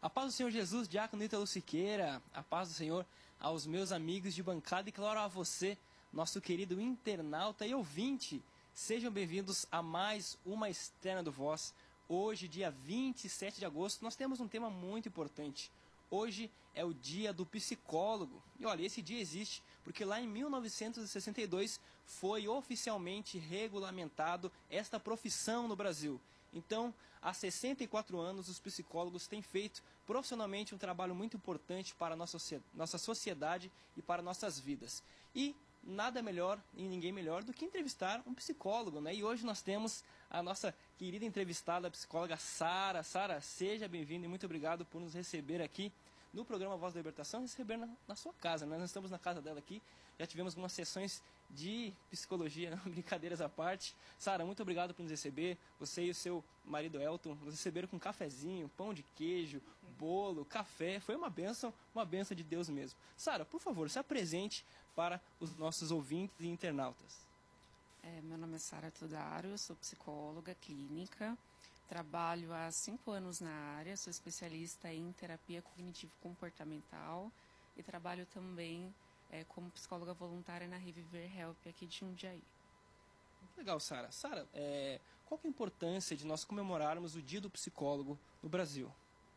A paz do Senhor Jesus, diácono Ítalo Siqueira, a paz do Senhor aos meus amigos de bancada e claro a você, nosso querido internauta e ouvinte. Sejam bem-vindos a mais uma Externa do Voz. Hoje, dia 27 de agosto, nós temos um tema muito importante. Hoje é o dia do psicólogo. E olha, esse dia existe porque lá em 1962 foi oficialmente regulamentado esta profissão no Brasil. Então, há 64 anos, os psicólogos têm feito profissionalmente um trabalho muito importante para a nossa sociedade e para nossas vidas. E nada melhor e ninguém melhor do que entrevistar um psicólogo, né? E hoje nós temos a nossa querida entrevistada, a psicóloga Sara. Sara, seja bem-vinda e muito obrigado por nos receber aqui no programa Voz da Libertação, receber na sua casa, né? Nós estamos na casa dela aqui, já tivemos algumas sessões de psicologia, né? Brincadeiras à parte. Sara, muito obrigado por nos receber. Você e o seu marido Elton nos receberam com cafezinho, pão de queijo, bolo, café. Foi uma bênção de Deus mesmo. Sara, por favor, se apresente para os nossos ouvintes e internautas. Meu nome é Sara Tudaro, eu sou psicóloga clínica, trabalho há 5 anos na área, sou especialista em terapia cognitivo-comportamental e trabalho também como psicóloga voluntária na Reviver Help aqui de Jundiaí. Legal, Sara. Sara, qual que é a importância de nós comemorarmos o Dia do Psicólogo no Brasil?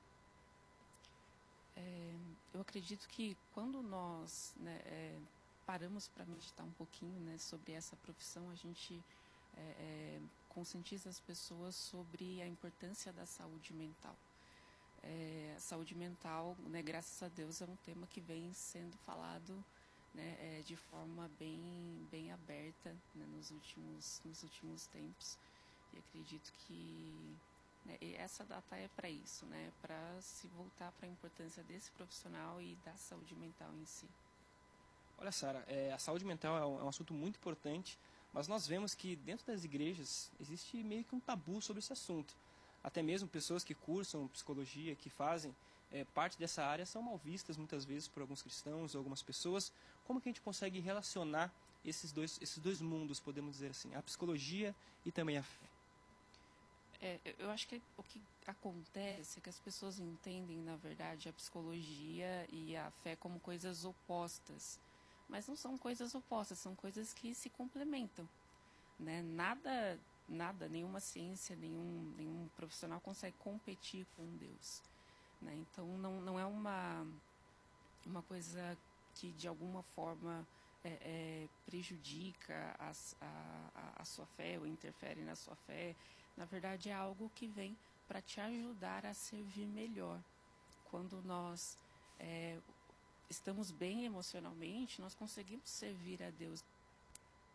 Eu acredito que quando nós paramos para meditar um pouquinho, né, sobre essa profissão, a gente conscientiza as pessoas sobre a importância da saúde mental. A saúde mental, né, graças a Deus, é um tema que vem sendo falado, né, de forma bem aberta, né, nos últimos tempos. E acredito que essa data é para isso, né, para se voltar para a importância desse profissional e da saúde mental em si. Olha, Sara, a saúde mental é um assunto muito importante, mas nós vemos que dentro das igrejas existe meio que um tabu sobre esse assunto. Até mesmo pessoas que cursam psicologia, que fazem parte dessa área, são mal vistas muitas vezes por alguns cristãos ou algumas pessoas. Como que a gente consegue relacionar esses dois mundos, podemos dizer assim, a psicologia e também a fé? Eu acho que o que acontece é que as pessoas entendem, na verdade, a psicologia e a fé como coisas opostas. Mas não são coisas opostas, são coisas que se complementam, né? Nada, nenhuma ciência, nenhum profissional consegue competir com Deus, né? Então não é uma coisa que de alguma forma prejudica a sua fé ou interfere na sua fé. Na verdade é algo que vem para te ajudar a servir melhor. Quando nós estamos bem emocionalmente, nós conseguimos servir a Deus